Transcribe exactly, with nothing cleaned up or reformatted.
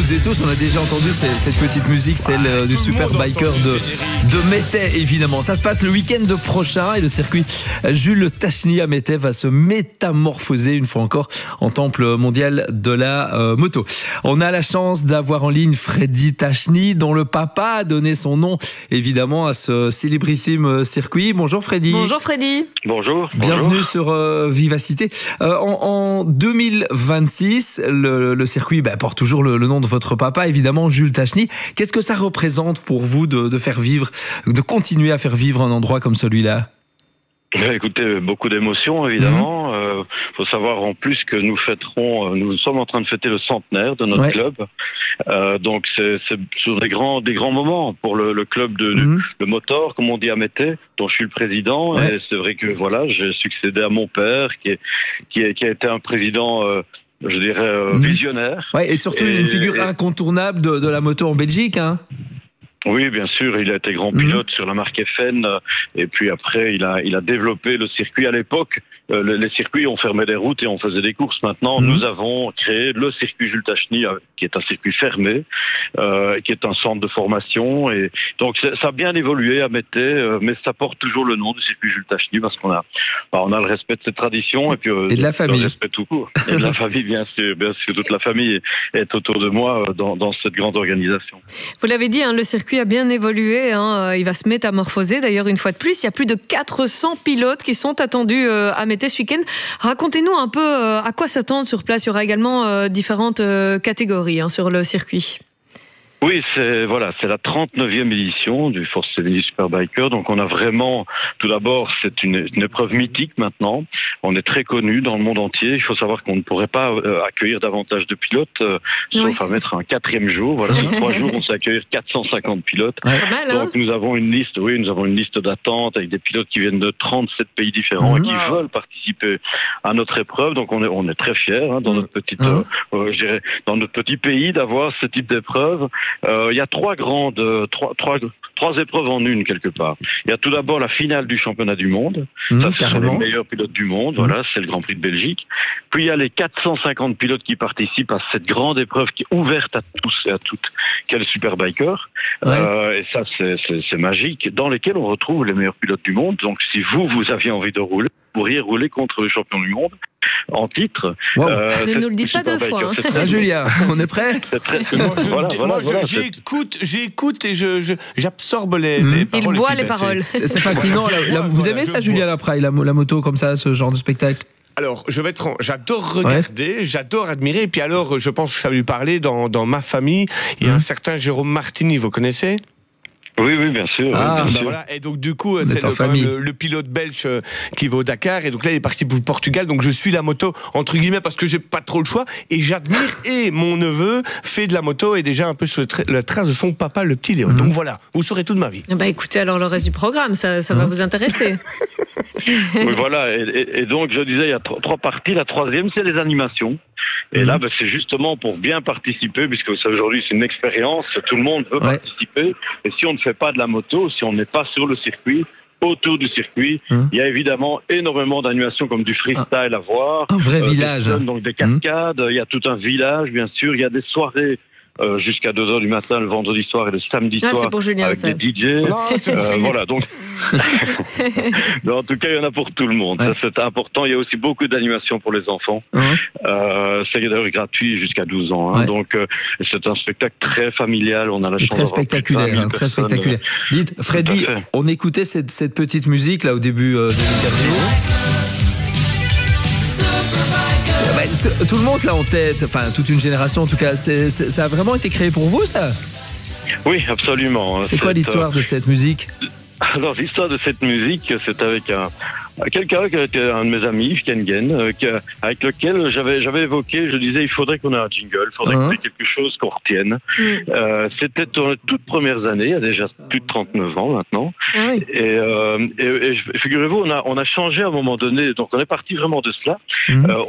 toutes et tous, on a déjà entendu cette, cette petite musique, celle ah, du Superbiker de, de Mettey, évidemment. Ça se passe le week-end prochain et le circuit Jules Tachny à Mettey va se métamorphoser une fois encore en temple mondial de la euh, moto. On a la chance d'avoir en ligne Freddy Tachny, dont le papa a donné son nom, évidemment, à ce célébrissime circuit. Bonjour Freddy. Bonjour Freddy. Bonjour. Bienvenue bonjour. sur euh, Vivacité. Euh, en, en deux mille vingt-six, le, le circuit bah, porte toujours le, le nom de votre papa, évidemment, Jules Tachny. Qu'est-ce que ça représente pour vous de, de faire vivre, de continuer à faire vivre un endroit comme celui-là ? Écoutez, beaucoup d'émotions, évidemment. Il mmh. euh, faut savoir en plus que nous fêterons, euh, nous sommes en train de fêter le centenaire de notre ouais. club. Euh, donc c'est, c'est sur des grands, des grands moments pour le, le club de mmh. le motor, comme on dit à Mettey, dont je suis le président. Ouais. Et c'est vrai que voilà, j'ai succédé à mon père, qui est, qui, est, qui a été un président. Euh, je dirais euh, mmh. visionnaire. Ouais, et surtout et, une figure et... incontournable de, de la moto en Belgique, hein. Oui, bien sûr, il a été grand pilote mmh. sur la marque F N, et puis après, il a, il a développé le circuit. À l'époque, euh, les, les circuits, on fermait des routes et on faisait des courses. Maintenant, mmh. nous avons créé le circuit Jules Tachny, euh, qui est un circuit fermé, euh, qui est un centre de formation. Et donc, ça a bien évolué à Mettey, euh, mais ça porte toujours le nom du circuit Jules Tachny, parce qu'on a, bah, on a le respect de cette tradition et puis euh, et de la famille. Le respect tout court. Et de la famille, bien sûr, bien sûr, toute la famille est autour de moi euh, dans, dans cette grande organisation. Vous l'avez dit, hein, le circuit a bien évolué, hein, il va se métamorphoser d'ailleurs une fois de plus. Il y a plus de quatre cents pilotes qui sont attendus euh, à Mettey ce week-end. Racontez-nous un peu euh, à quoi s'attendre sur place. Il y aura également euh, différentes euh, catégories hein, sur le circuit. Oui, c'est voilà, c'est la trente-neuvième édition du Force Sevigny Superbiker. Donc on a vraiment, tout d'abord, c'est une, une épreuve mythique maintenant. On est très connu dans le monde entier. Il faut savoir qu'on ne pourrait pas euh, accueillir davantage de pilotes, euh, sauf oui. à mettre un quatrième jour. Voilà, en trois jours, on sait accueillir quatre cent cinquante pilotes. Ouais. Pas mal, hein. Donc nous avons une liste, oui, nous avons une liste d'attente avec des pilotes qui viennent de trente-sept pays différents mmh. et qui wow. veulent participer à notre épreuve. Donc on est on est très fiers hein, dans mmh. notre petite, mmh. euh, je dirais, dans notre petit pays d'avoir ce type d'épreuve. Il euh, y a trois grandes, euh, trois, trois, trois épreuves en une quelque part. Il y a tout d'abord la finale du championnat du monde. Mmh, ça, ce sont les meilleurs pilotes du monde. Mmh. Voilà, c'est le Grand Prix de Belgique. Puis il y a les quatre cent cinquante pilotes qui participent à cette grande épreuve qui est ouverte à tous et à toutes. Quel Superbiker. Ouais. Euh, et ça, c'est, c'est, c'est magique. Dans lesquels on retrouve les meilleurs pilotes du monde. Donc, si vous, vous aviez envie de rouler, vous pourriez rouler contre le champion du monde. En titre. Wow. Euh, ne nous le dites pas deux fois. Hein. Ah, Julia, on est prêt? Très... Moi, je, voilà, moi voilà, je, voilà, j'écoute, j'écoute et je, je, j'absorbe les, mmh. les paroles. Il boit les paroles. C'est, c'est fascinant. Voilà, la, la, vous voilà, aimez ça, Julia Lapraille, la, la moto comme ça, ce genre de spectacle? Alors, je vais être, j'adore regarder, ouais. j'adore admirer. Et puis alors, je pense que ça lui parlait dans, dans ma famille. Il y a mmh. un certain Jérôme Martini, vous connaissez? Oui, oui, bien sûr. Ah, bien bah sûr. voilà. Et donc, du coup, c'est le, le, le pilote belge euh, qui va au Dakar. Et donc là, il est parti pour le Portugal. Donc, je suis la moto, entre guillemets, parce que j'ai pas trop le choix. Et j'admire. Et mon neveu fait de la moto et déjà un peu sur le tra- la trace de son papa, le petit Léo. Mmh. Donc voilà, vous saurez tout de ma vie. Bah écoutez, alors le reste du programme, ça, ça mmh. va vous intéresser. Oui, voilà. Et, et, et donc, je disais, il y a trois, trois parties. La troisième, c'est les animations. Et mmh. là, ben, c'est justement pour bien participer, puisque aujourd'hui, c'est une expérience, tout le monde veut ouais. participer. Et si on ne fait pas de la moto, si on n'est pas sur le circuit, autour du circuit, mmh. il y a évidemment énormément d'animations comme du freestyle ah. à voir. Un vrai euh, village. Des, donc des cascades, mmh. il y a tout un village, bien sûr. Il y a des soirées Euh, jusqu'à deux heures du matin le vendredi soir et le samedi ah, soir c'est pour Julien, avec ça. des D J. Non, euh, voilà, donc en tout cas il y en a pour tout le monde. Ouais. Ça, c'est important. Il y a aussi beaucoup d'animations pour les enfants. Ouais. Euh, c'est d'ailleurs gratuit jusqu'à douze ans. Hein. Ouais. Donc euh, c'est un spectacle très familial. On a la et chance très spectaculaire, hein, très spectaculaire. Dites, Freddy, on écoutait cette, cette petite musique là au début euh, de l'interview. Tout le monde l'a en tête, enfin toute une génération en tout cas. C'est, c'est, ça a vraiment été créé pour vous, ça? Oui, absolument. C'est quoi l'histoire de cette musique? Alors l'histoire de cette musique, c'est avec un quelqu'un qui était un de mes amis, Kengen, euh, qui, avec lequel j'avais j'avais évoqué, je disais il faudrait qu'on ait un jingle, il faudrait uh-huh. qu'on ait quelque chose qu'on retienne. Mm. Euh, c'était dans les toutes premières années, il y a déjà plus de trente-neuf ans maintenant. Ah oui. Et, euh, et, et figurez-vous, on a on a changé à un moment donné, donc on est parti vraiment de cela. Mm. Euh,